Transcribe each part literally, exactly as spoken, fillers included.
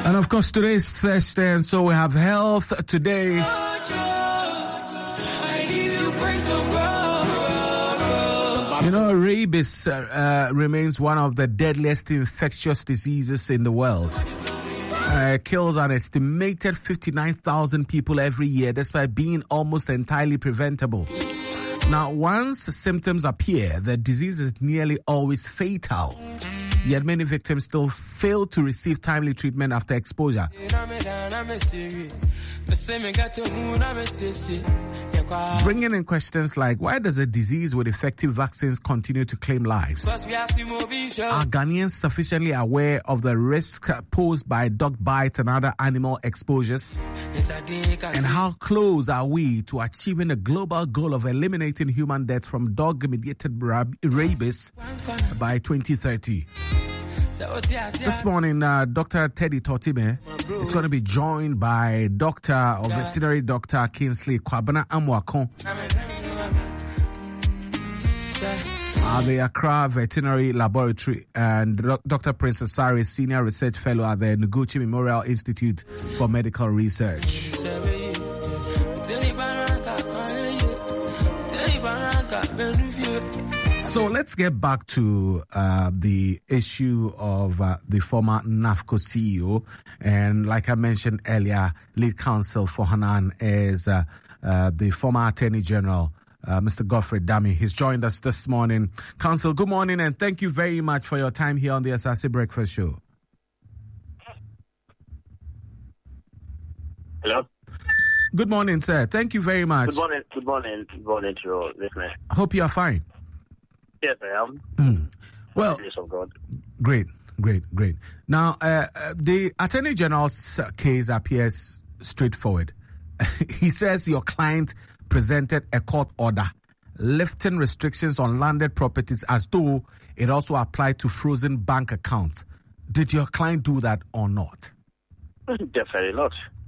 And of course, today is Thursday, and so we have health today. You know, rabies uh, remains one of the deadliest infectious diseases in the world. Uh, kills an estimated fifty-nine thousand people every year, despite being almost entirely preventable. Now, once symptoms appear, the disease is nearly always fatal. Yet many victims still fail to receive timely treatment after exposure. Bringing in questions like, why does a disease with effective vaccines continue to claim lives? Are Ghanaians sufficiently aware of the risk posed by dog bites and other animal exposures? And how close are we to achieving a global goal of eliminating human deaths from dog-mediated rabies by twenty thirty? This morning, uh, Doctor Teddy Totime is going to be joined by Doctor or Veterinary Doctor Kingsley Kwabena Amwakon, uh, the Accra Veterinary Laboratory, and Doctor Prince Asari, Senior Research Fellow at the Noguchi Memorial Institute for Medical Research. So let's get back to uh, the issue of uh, the former NAFCO C E O. And like I mentioned earlier, lead counsel for Hanan is uh, uh, the former Attorney General, uh, Mister Godfrey Dami. He's joined us this morning. Counsel, good morning, and thank you very much for your time here on the Asase Breakfast Show. Hello. Good morning, sir. Thank you very much. Good morning. Good morning. Good morning to your listeners. Hope you are fine. Yes, I am. Mm. Well, grace of God. Great, great, great. Now, uh, uh, the Attorney General's case appears straightforward. He says your client presented a court order lifting restrictions on landed properties as though it also applied to frozen bank accounts. Did your client do that or not? Definitely not.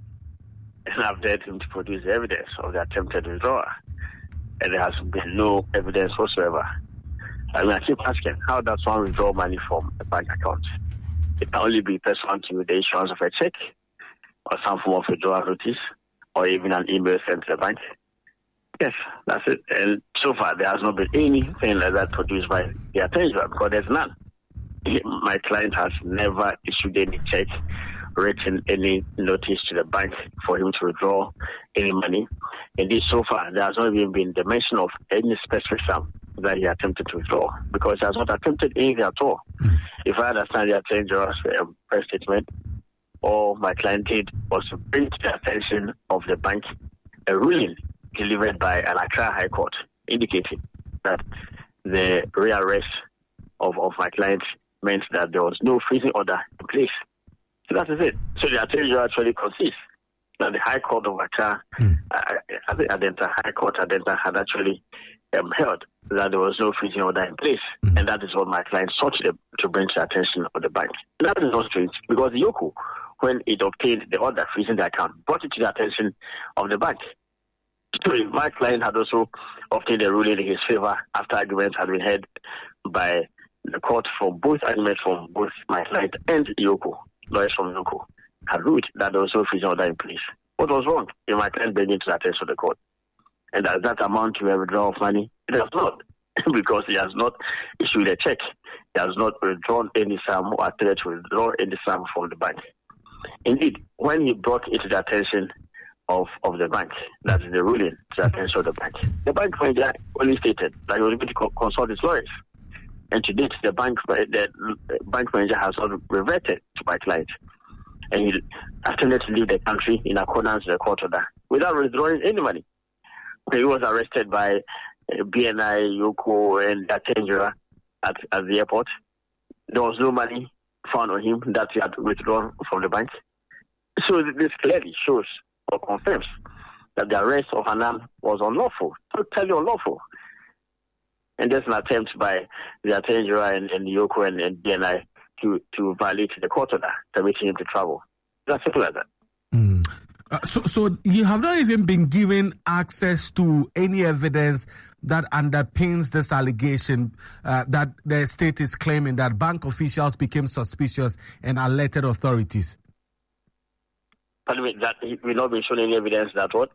And I've dared him to produce evidence of the attempted withdrawal. And there has been no evidence whatsoever. I mean, I keep asking, how does one withdraw money from a bank account? It can only be pursuant to the issuance of a check or some form of withdrawal notice or even an email sent to the bank. Yes, that's it. And so far, there has not been anything like that produced by the Attorney General because there's none. My client has never issued any check, written any notice to the bank for him to withdraw any money. Indeed, so far, there has not even been the mention of any specific sum that he attempted to withdraw because he has not attempted anything at all. Mm. If I understand the Attorney General's um, press statement, all my client did was to bring to the attention of the bank a ruling delivered by an Accra High Court indicating that the rearrest of, of my client meant that there was no freezing order in place. So that is it. So the Attorney General actually consists that the High Court of Accra, mm. uh, at the Adenta High Court, Adenta had actually um, held that there was no freezing order in place, mm. and that is what my client sought to, to bring to the attention of the bank. And that is not strange because the Yoko, when it obtained the order freezing the account, brought it to the attention of the bank. So my client had also obtained a ruling in his favor after arguments had been heard by the court from both arguments from both my client and Yoko. Lawyers from Yoko had ruled that there was no freezing order in place. What was wrong in my client bringing to the attention of the court? And does that amount to a withdrawal of money? It does not, because he has not issued a check. He has not withdrawn any sum or attempted to withdraw any sum from the bank. Indeed, when he brought it to the attention of, of the bank, that is the ruling to the attention of the bank, the bank manager only stated that he was going to consult his lawyers. And to date, the bank the bank manager has not reverted to my client. And he attempted to leave the country in accordance with the court order without withdrawing any money. He was arrested by B N I, Yoko, and the Attorney General at, at the airport. There was no money found on him that he had withdrawn from the bank. So this clearly shows or confirms that the arrest of Hanan was unlawful, totally unlawful. And there's an attempt by the Attorney General and, and Yoko and, and B N I to, to violate the court order, permitting him to travel. That's simple as that. Mm. Uh, so, so you have not even been given access to any evidence that underpins this allegation uh, that the state is claiming that bank officials became suspicious and alerted authorities? Pardon me, that we've not been shown any evidence that what?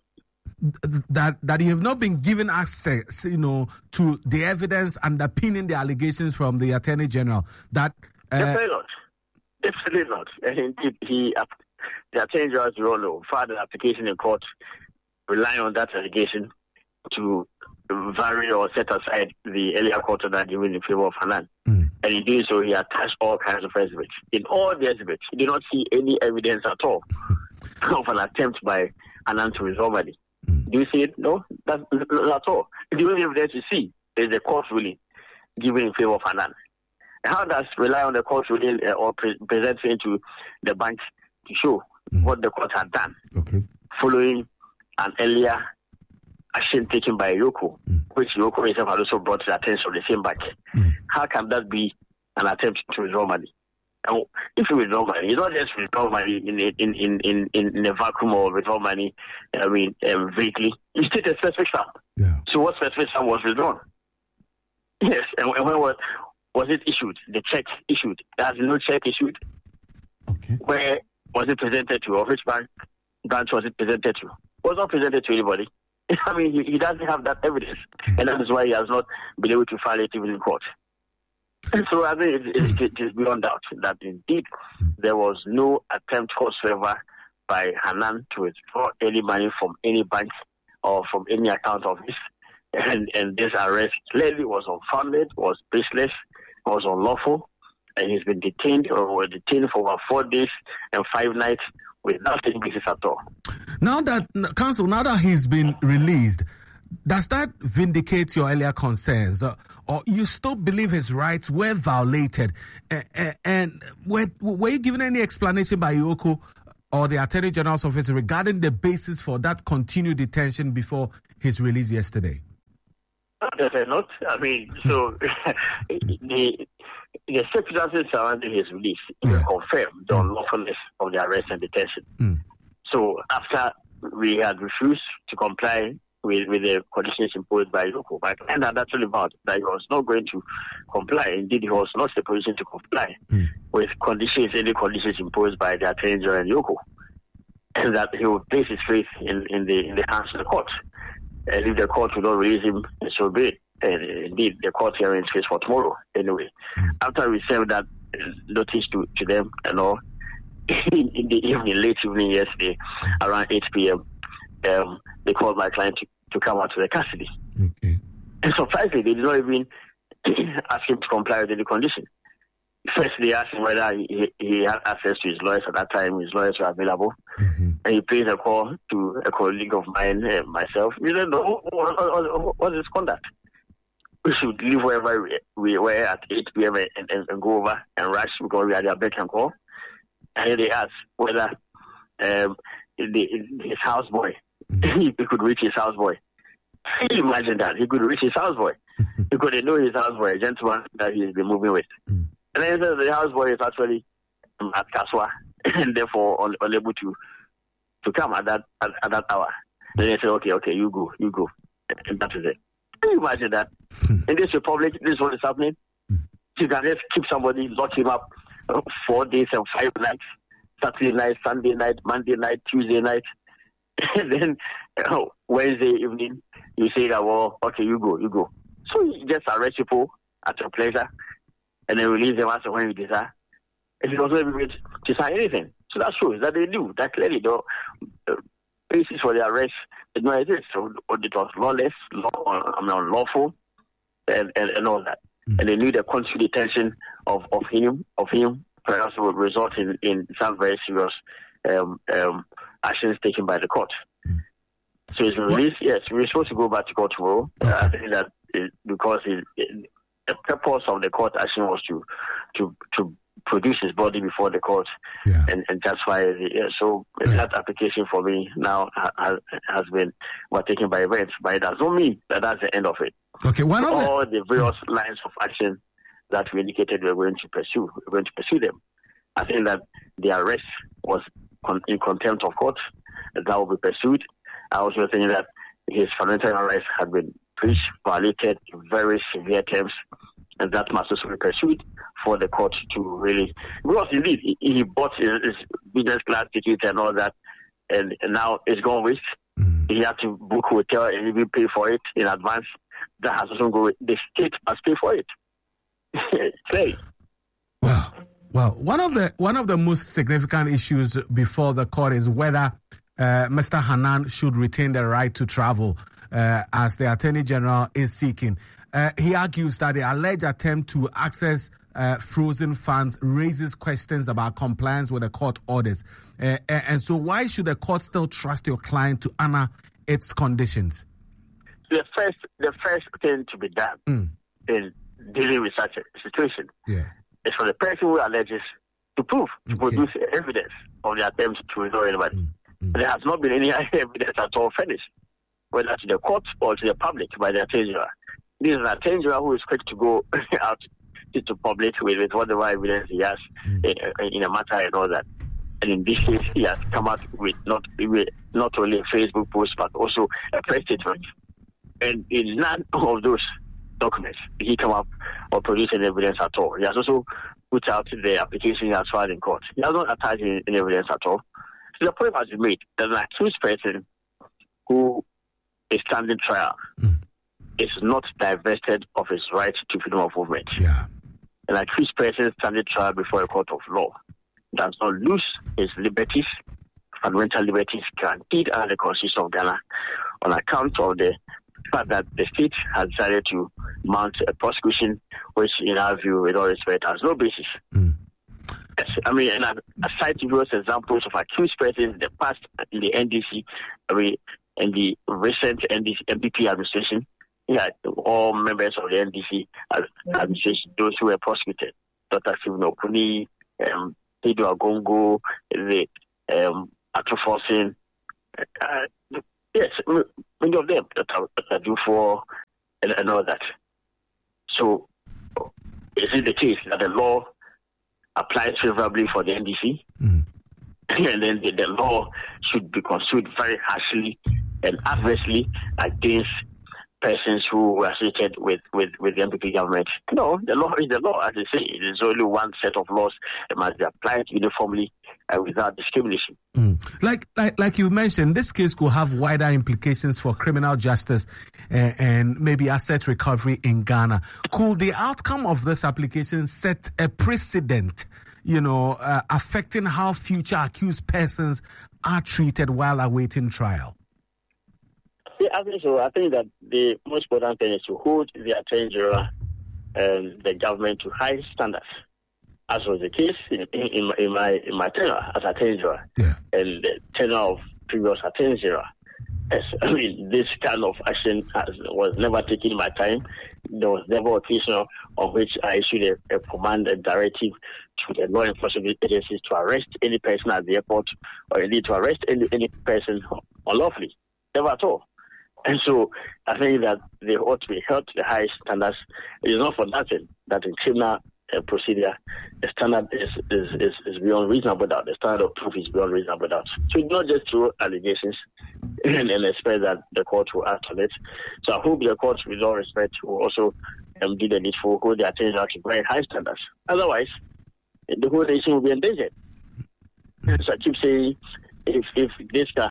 That that you have not been given access, you know, to the evidence underpinning the allegations from the Attorney General. That uh, definitely not, definitely not. And indeed, he, the Attorney General, filed an application in court relying on that allegation to vary or set aside the earlier court order given in favor of Hanan. Mm. And in doing so, he attached all kinds of exhibits. In all the exhibits, he did not see any evidence at all of an attempt by Hanan to withdraw money. Mm. Do you see it? No, that's not at all. The only evidence you see is the court ruling given in favor of Hanan. How does rely on the court ruling uh, or pre- presenting to the bank to show mm. what the court had done okay. following an earlier action taken by Yoko, mm. which Yoko himself had also brought to the attention of the same bank? Mm. How can that be an attempt to withdraw money? And if you withdraw money, it's not just withdraw money in in in in, in a vacuum or withdraw money, I mean, um, vaguely. You state a specific sum. Yeah. So what specific sum was withdrawn? Yes, and, and when was, was it issued? The check issued. There's no check issued. Okay. Where was it presented to? Or which bank branch was it presented to? It was not presented to anybody. I mean, he, he doesn't have that evidence, and that is why he has not been able to file it even in court. And so I think it, it, it is beyond doubt that indeed there was no attempt whatsoever by Hanan to withdraw any money from any bank or from any account of his, and, and this arrest clearly was unfounded, was baseless, was unlawful, and he's been detained or was detained for over four days and five nights without any basis at all. Now that, Counsel, now that he's been released, does that vindicate your earlier concerns? Uh, or you still believe his rights were violated? Uh, uh, and were, were you given any explanation by Yoko or the Attorney General's office regarding the basis for that continued detention before his release yesterday? Definitely not. I mean, so the the circumstances surrounding his release yeah. confirmed the unlawfulness of the arrest and detention. Mm. So after we had refused to comply with, with the conditions imposed by Yoko, my client had actually vowed that he was not going to comply. Indeed, he was not in a position to comply mm. with conditions, any conditions imposed by the Attorney General and Yoko, and that he would place his faith in, in the in the hands of the court. And if the court will not release him, so be it. And indeed, the court hearing is fixed for tomorrow. Anyway, mm. after we served that notice to, to them and all, in, in the evening, late evening yesterday, around eight p.m., um, they called my client to, to come out to the custody. Okay. And surprisingly, they did not even ask him to comply with any condition. First, they asked him whether he, he had access to his lawyers at that time. His lawyers were available. Mm-hmm. And he placed a call to a colleague of mine, uh, myself. We said, no, what, what, what is conduct? We should leave wherever we, we were at eight p.m. and, and, and go over and rush because we had a beck and call. And they asked whether um, the, his houseboy, mm-hmm. he could reach his houseboy. Can you imagine that? He could reach his houseboy because they know his houseboy, a gentleman that he's been moving with. Mm-hmm. And then the houseboy is actually at Kaswa and therefore un- unable to to come at that at, at that hour. And they say, okay, okay, you go, you go. And that is it. Can you imagine that? In this republic, this is what is happening. You can just keep somebody, lock him up uh, four days and five nights, Saturday night, Sunday night, Monday night, Tuesday night. And then uh, Wednesday evening, you say that, well, okay, you go, you go. So you just arrest people at your pleasure and then release them as when you desire. And he was not able to sign anything. So that shows that they knew that clearly the uh, basis for the arrest did not exist. So it was lawless, law, I mean, unlawful, and, and, and all that. Mm. And they knew the continued detention of, of him, of him, perhaps would result in, in some very serious um, um, actions taken by the court. Mm. So his release, yes, we're supposed to go back to court tomorrow. Okay. Uh, I think that it, because it, it, the purpose of the court action was to to to produce his body before the court yeah. and, and justify it. Yeah, so yeah. that application for me now has, has been well, taken by events, but it does not mean that that's the end of it. Okay, one so of all the various lines of action that we indicated we were going to pursue, we're going to pursue them. I think that the arrest was con- in contempt of court, that will be pursued. I also think that his financial arrest had been breached, violated in very severe terms, and that must also be pursued for the court to really, because indeed he, he bought his, his business class ticket and all that and, and now it's gone waste. Mm. You have to book hotel and even pay for it in advance. That has also gone. The state must pay for it. Say. Well, well, one of the one of the most significant issues before the court is whether uh, Mister Hannan should retain the right to travel, uh, as the Attorney General is seeking. Uh, he argues that the alleged attempt to access uh, frozen funds raises questions about compliance with the court orders. Uh, and so why should the court still trust your client to honor its conditions? The first, the first thing to be done mm. in dealing with such a situation yeah. is for the person who alleges to prove, to okay. produce evidence of the attempt to withdraw anybody. Mm. Mm. There has not been any evidence at all furnished, whether to the court or to the public by the Attorney General. This is an Attorney General who is quick to go out to public with, with whatever evidence he has mm. in, in a matter and all that. And in this case, he has come out with not, with not only a Facebook post, but also a press statement. And in none of those documents, he come up or produce any evidence at all. He has also put out the application he has filed in court. He has not attached any, any evidence at all. So the point has been made that an accused person who is standing trial mm. is not divested of his right to freedom of movement. Yeah. An accused person standing trial before a court of law does not lose his liberties, fundamental liberties guaranteed under the Constitution of Ghana on account of the fact that the state has decided to mount a prosecution which, in our view, with all respect, has no basis. Mm. Yes, I mean, and aside to those examples of accused persons in the past, in the N D C, I mean, in the recent N D C, M P P administration, yeah, all members of the N D C administration, those who were prosecuted, Doctor Stephen Okuni, um, Pedro Agongo, the um, Atoforsin, uh, yes, many of them that are, that are due for and, and all that. So, is it the case that the law applies favorably for the N D C? Mm. And then the, the law should be construed very harshly and adversely against persons who were associated with, with, with the M P P government? No, the law is the law. As I say, it is only one set of laws that must be applied uniformly and without discrimination. Mm. Like, like like you mentioned, this case could have wider implications for criminal justice uh, and maybe asset recovery in Ghana. Could the outcome of this application set a precedent, you know, uh, affecting how future accused persons are treated while awaiting trial? Yeah, I think so. I think that the most important thing is to hold the Attorney General and the government to high standards, as was the case in, in, in my in my tenure as Attorney General yeah. and the tenure of previous Attorney General. Yes, I mean, this kind of action has, was never taken in my time. There was never a occasion on which I issued a, a command and directive to the law enforcement agencies to arrest any person at the airport or indeed to arrest any, any person unlawfully. Never at all. And so I think that they ought to be held to the highest standards. It is not for nothing that in criminal uh, procedure, the standard is, is, is, is beyond reasonable doubt. The standard of proof is beyond reasonable doubt. So it's not just through allegations and, and expect that the court will act on it. So I hope the court, with all respect, will also um, do the needful, hold their attention to very high standards. Otherwise, the whole nation will be endangered. So I keep saying, if if this can